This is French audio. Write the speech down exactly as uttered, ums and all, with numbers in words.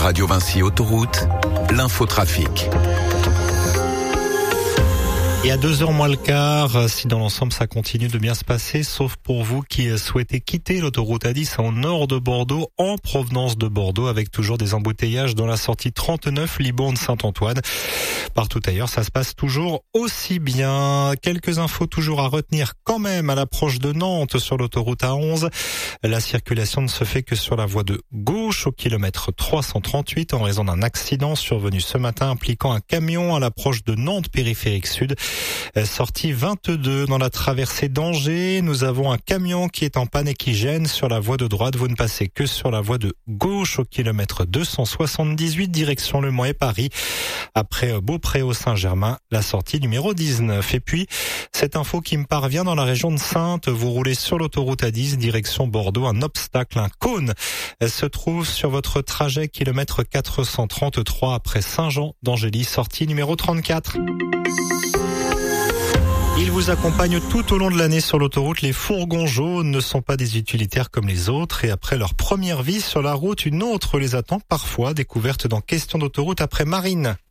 Radio Vinci Autoroute, l'infotrafic. Et à deux heures moins le quart, si dans l'ensemble ça continue de bien se passer, sauf pour vous qui souhaitez quitter l'autoroute A dix au nord de Bordeaux, en provenance de Bordeaux, avec toujours des embouteillages dans la sortie trente-neuf Libourne-Saint-Antoine. Partout ailleurs, ça se passe toujours aussi bien. Quelques infos toujours à retenir quand même à l'approche de Nantes sur l'autoroute A onze. La circulation ne se fait que sur la voie de gauche au kilomètre trois cent trente-huit en raison d'un accident survenu ce matin impliquant un camion à l'approche de Nantes périphérique sud. Sortie vingt-deux dans la traversée d'Angers, nous avons un camion qui est en panne et qui gêne sur la voie de droite. Vous ne passez que sur la voie de gauche au kilomètre deux cent soixante-dix-huit direction Le Mans et Paris. Après Beaupré-au-Saint-Germain, la sortie numéro dix-neuf. Et puis, cette info qui me parvient dans la région de Saintes, vous roulez sur l'autoroute A dix direction Bordeaux, un obstacle, un cône se trouve sur votre trajet kilomètre quatre cent trente-trois après Saint-Jean d'Angély, sortie numéro trente-quatre. Ils vous accompagnent tout au long de l'année sur l'autoroute. Les fourgons jaunes ne sont pas des utilitaires comme les autres et après leur première vie sur la route, une autre les attend parfois. Découverte dans Question d'autoroute après Marine.